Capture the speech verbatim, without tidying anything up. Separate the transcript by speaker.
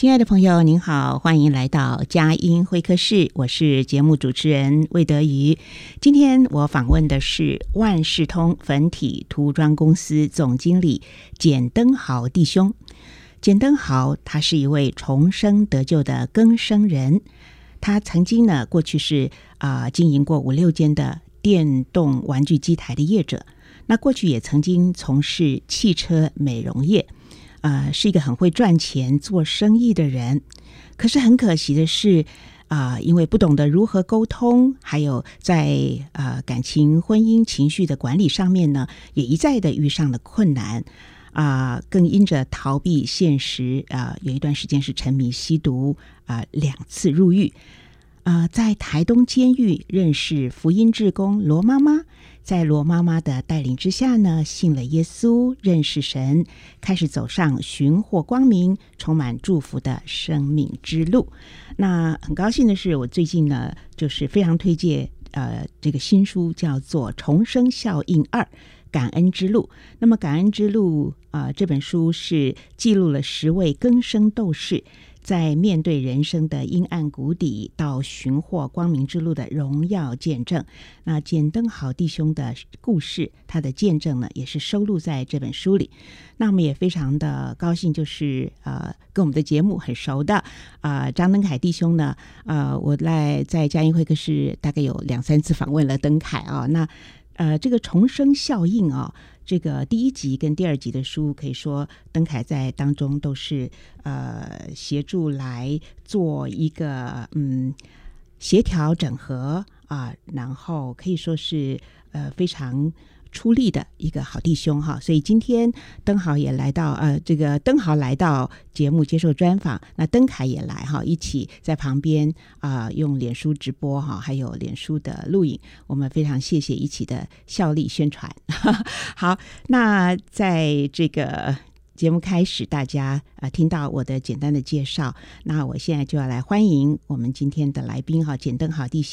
Speaker 1: 亲爱的朋友您好，欢迎来到佳音会客室，我是节目主持人魏德瑜。今天我访问的是万事通粉体涂装公司总经理简登豪弟兄。简登豪他是一位重生得救的更生人，他曾经呢过去是啊、呃、经营过五六间的电动玩具机台的业者，那过去也曾经从事汽车美容业，呃，是一个很会赚钱做生意的人。可是很可惜的是啊、呃，因为不懂得如何沟通，还有在呃感情婚姻情绪的管理上面呢，也一再的遇上了困难啊、呃，更因着逃避现实啊、呃，有一段时间是沉迷吸毒啊、呃，两次入狱。呃，在台东监狱认识福音志工罗妈妈，在罗妈妈的带领之下呢，信了耶稣，认识神，开始走上寻获光明、充满祝福的生命之路。那很高兴的是，我最近呢，就是非常推荐呃这个新书，叫做《重生效应二：感恩之路》。那么《感恩之路》啊、呃，这本书是记录了十位更生斗士在面对人生的阴暗谷底到寻获光明之路的荣耀见证。那简登豪弟兄的故事，他的见证呢，也是收录在这本书里。那我们也非常的高兴，就是呃跟我们的节目很熟的啊、呃、张登凯弟兄呢，呃我来在佳音会客室大概有两三次访问了登凯啊。那呃这个重生效应啊，这个第一集跟第二集的书，可以说登凯在当中都是呃协助来做一个嗯协调整合啊，然后可以说是呃非常出力的一个好弟兄哈。所以今天登豪也来到呃这个登豪来到节目接受专访，那登凯也来哈，一起在旁边啊、呃、用脸书直播哈，还有脸书的录影，我们非常谢谢一起的效力宣传。好，那在这个节目开始，大家呃听到我的简单的介绍，那我现在就要来欢迎我们今天的来宾哈，简登豪弟兄。